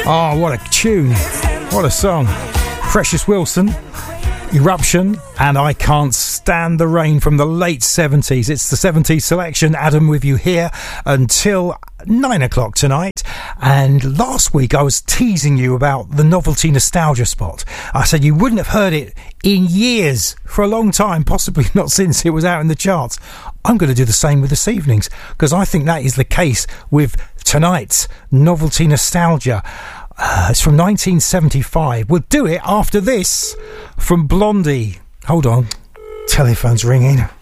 Oh, what a tune. What a song. Precious Wilson, Eruption, and I Can't Stand the Rain from the late 70s. It's the 70s selection. Adam with you here until 9 o'clock tonight. And last week I was teasing you about the novelty nostalgia spot. I said you wouldn't have heard it in years, for a long time, possibly not since it was out in the charts. I'm going to do the same with this evening's, because I think that is the case with tonight's novelty nostalgia. It's from 1975. We'll do it after this from Blondie. Hold on. Telephone's ringing.